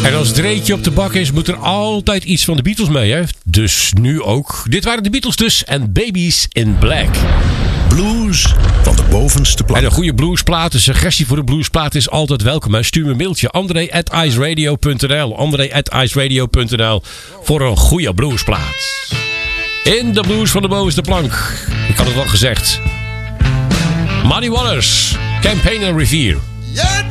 En als Dreetje op de bak is, moet er altijd iets van de Beatles mee, hè? Dus nu ook. Dit waren de Beatles dus en Babies in Black. Blues van de bovenste plank. En een goede bluesplaat, een suggestie voor de bluesplaat is altijd welkom. Hè? Stuur me een mailtje. André@iceradio.nl André@iceradio.nl voor een goede bluesplaat. In de blues van de bovenste plank. Ik had het al gezegd. Muddy Waters, Campaign and Revere.